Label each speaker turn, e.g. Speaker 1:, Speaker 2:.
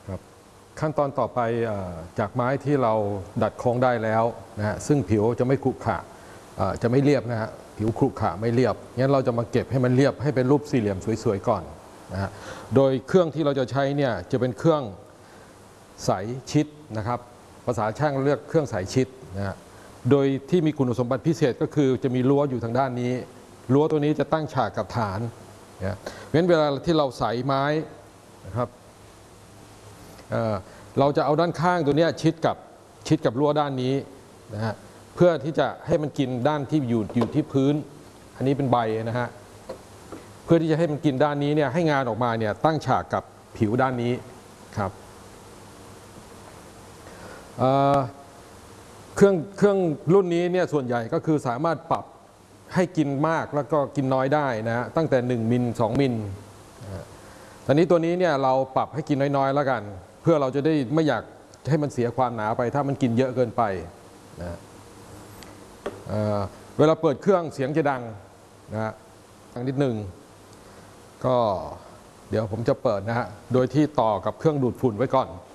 Speaker 1: ครับขั้นตอนต่อไปจากไม้ที่เราดัดโค้งได้แล้วนะฮะซึ่งผิวจะไม่ขรุขระจะไม่เรียบนะฮะผิวขรุขระไม่เรียบงั้นเราจะมาเก็บให้มันเรียบให้เป็นรูปสี่เหลี่ยมสวยๆก่อนนะฮะโดยเครื่องที่เราจะใช้เนี่ยจะเป็นเครื่องใสชิดนะครับภาษาช่างเรียกเครื่องใสชิดนะฮะโดยที่มีคุณสมบัติพิเศษก็คือจะมีรั้วอยู่ทางด้านนี้รั้วตัวนี้จะตั้งฉากกับฐานนะงั้นเวลาที่เราใสไม้นะครับเราจะเอาด้านข้างตัวนี้ชิดกับรั้วด้านนี้นะฮะเพื่อที่จะให้มันกินด้านที่อยู่ที่พื้นอันนี้เป็นใบนะฮะเพื่อที่จะให้มันกินด้านนี้เนี่ยให้งานออกมาเนี่ยตั้งฉากกับผิวด้านนี้ครับเครื่องรุ่นนี้เนี่ยส่วนใหญ่ก็คือสามารถปรับให้กินมากแล้วก็กินน้อยได้นะฮะตั้งแต่1 มิล 2 มิลตอนนี้ตัวนี้เนี่ยเราปรับให้กินน้อยๆแล้วกันเพื่อเราจะได้ไม่อยากให้มันเสียความหนาไปถ้ามันกินเยอะเกินไปนะเวลาเปิดเครื่องเสียงจะดังนะฮะดังนิดนึงก็เดี๋ยวผมจะเปิดนะฮะโดยที่ต่อกับเครื่องดูดฝุ่นไว้ก่อน